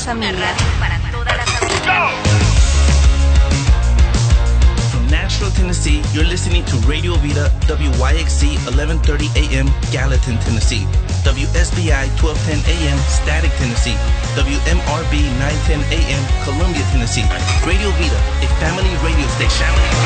familia. From Nashville, Tennessee, you're listening to Radio Vida, WYXC 1130 AM, Gallatin, Tennessee. WSBI 1210 AM, Static, Tennessee. WMRB 910 AM, Columbia, Tennessee. Radio Vida, a family radio station.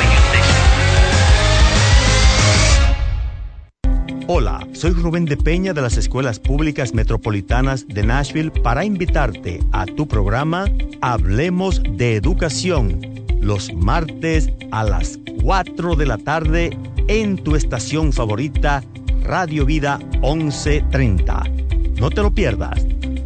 Hola, soy Rubén de Peña de las Escuelas Públicas Metropolitanas de Nashville para invitarte a tu programa Hablemos de Educación, los martes a las 4 de la tarde en tu estación favorita, Radio Vida 1130. No te lo pierdas.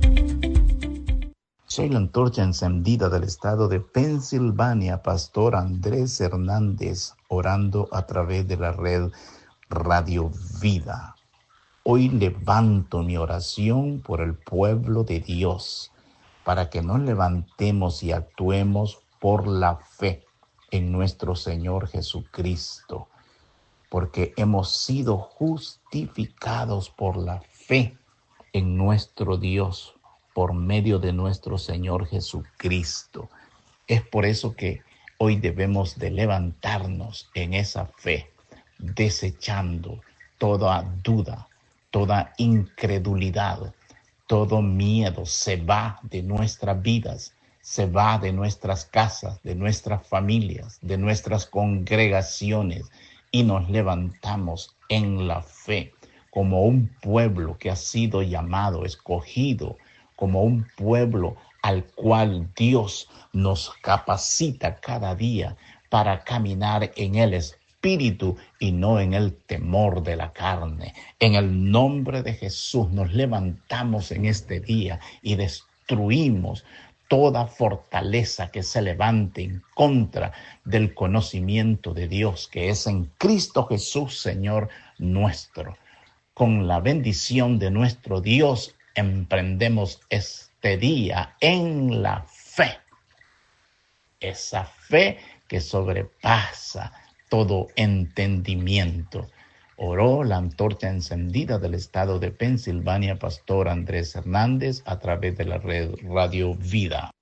Soy la antorcha encendida del estado de Pensilvania, Pastor Andrés Hernández, orando a través de la red Radio Vida. Hoy levanto mi oración por el pueblo de Dios, para que nos levantemos y actuemos por la fe en nuestro Señor Jesucristo, porque hemos sido justificados por la fe en nuestro Dios, por medio de nuestro Señor Jesucristo. Es por eso que hoy debemos de levantarnos en esa fe, desechando toda duda, toda incredulidad, todo miedo se va de nuestras vidas, se va de nuestras casas, de nuestras familias, de nuestras congregaciones, y nos levantamos en la fe como un pueblo que ha sido llamado, escogido, como un pueblo al cual Dios nos capacita cada día para caminar en el Espíritu y no en el temor de la carne. En el nombre de Jesús nos levantamos en este día y destruimos toda fortaleza que se levante en contra del conocimiento de Dios, que es en Cristo Jesús, Señor nuestro. Con la bendición de nuestro Dios emprendemos este día en la fe. Esa fe que sobrepasa todo entendimiento. Oró la antorcha encendida del estado de Pensilvania, Pastor Andrés Hernández, a través de la red Radio Vida.